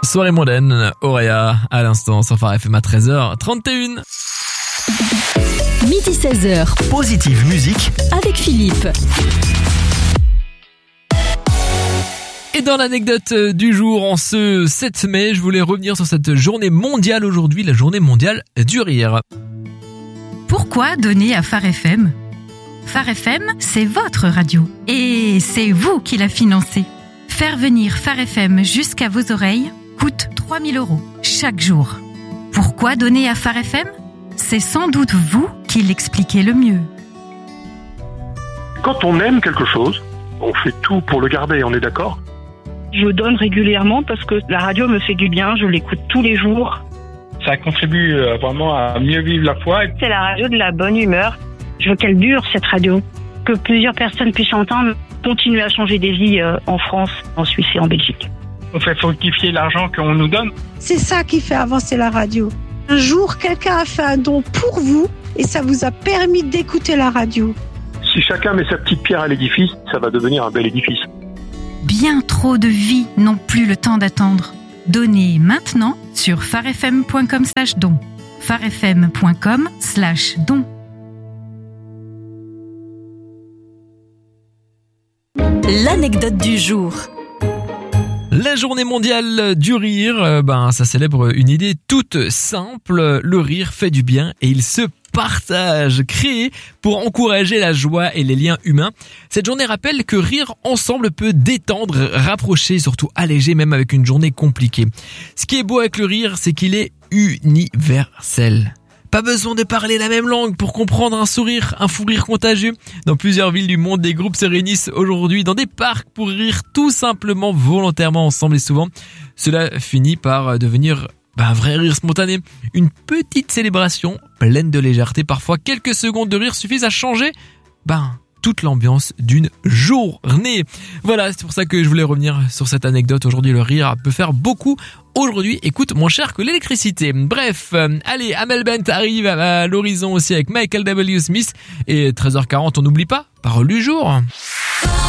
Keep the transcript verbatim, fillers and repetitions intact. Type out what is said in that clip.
soirée mondaine, Auréa, à l'instant, sur Phare F M à treize heures trente et une. Midi seize heures. Positive musique avec Philippe. Et dans l'anecdote du jour, en ce sept mai, je voulais revenir sur cette journée mondiale aujourd'hui, la journée mondiale du rire. Pourquoi donner à Phare F M ? Phare F M, c'est votre radio. Et c'est vous qui la financez. Faire venir Phare F M jusqu'à vos oreilles coûte trois mille euros chaque jour. Pourquoi donner à Phare F M ? C'est sans doute vous qui l'expliquez le mieux. Quand on aime quelque chose, on fait tout pour le garder, on est d'accord ? Je donne régulièrement parce que la radio me fait du bien, je l'écoute tous les jours. Ça contribue vraiment à mieux vivre la foi. C'est la radio de la bonne humeur. Je veux qu'elle dure, cette radio. Que plusieurs personnes puissent entendre, continuer à changer des vies en France, en Suisse et en Belgique. On fait fructifier l'argent qu'on nous donne. C'est ça qui fait avancer la radio. Un jour, quelqu'un a fait un don pour vous et ça vous a permis d'écouter la radio. Si chacun met sa petite pierre à l'édifice, ça va devenir un bel édifice. Bien trop de vies n'ont plus le temps d'attendre. Donnez maintenant sur farefm.com slash don. farefm.com slash don. L'anecdote du jour. La journée mondiale du rire, ben, ça célèbre une idée toute simple. Le rire fait du bien et il se partage, créé pour encourager la joie et les liens humains. Cette journée rappelle que rire ensemble peut détendre, rapprocher, surtout alléger même avec une journée compliquée. Ce qui est beau avec le rire, c'est qu'il est universel. Pas besoin de parler la même langue pour comprendre un sourire, un fou rire contagieux. Dans plusieurs villes du monde, des groupes se réunissent aujourd'hui dans des parcs pour rire tout simplement, volontairement ensemble. Et souvent, cela finit par devenir ben, un vrai rire spontané. Une petite célébration pleine de légèreté. Parfois, quelques secondes de rire suffisent à changer ben, toute l'ambiance d'une journée. Voilà, c'est pour ça que je voulais revenir sur cette anecdote. Aujourd'hui, le rire peut faire beaucoup. Aujourd'hui, écoute, moins cher que l'électricité. Bref, euh, allez, Amel Bent arrive à, à l'horizon aussi avec Michael W. Smith. Et treize heures quarante, on n'oublie pas, parole du jour.